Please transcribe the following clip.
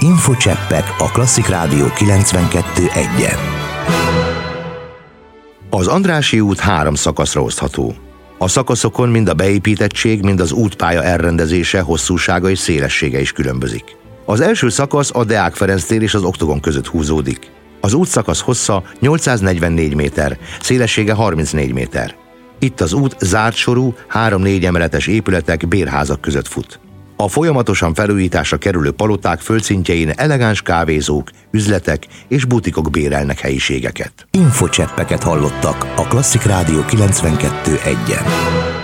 Infocseppek a Klasszik Rádió 92.1-en. Az Andrássy út 3 szakaszra osztható. A szakaszokon mind a beépítettség, mind az útpálya elrendezése, hosszúsága és szélessége is különbözik. Az első szakasz a Deák Ferenc tér és az Oktogon között húzódik. Az útszakasz hossza 844 méter, szélessége 34 méter. Itt az út zárt sorú, 3-4 emeletes épületek, bérházak között fut. A folyamatosan felújításra kerülő paloták földszintjein elegáns kávézók, üzletek és butikok bérelnek helyiségeket. Infocseppeket hallottak a Klasszik Rádió 92.1-en.